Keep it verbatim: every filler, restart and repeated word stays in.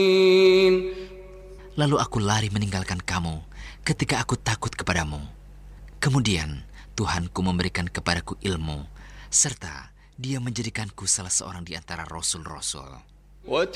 Lalu aku lari meninggalkan kamu ketika aku takut kepadamu. Kemudian Tuhanku memberikan kepadaku ilmu, serta Dia menjadikanku salah seorang di antara rasul-rasul.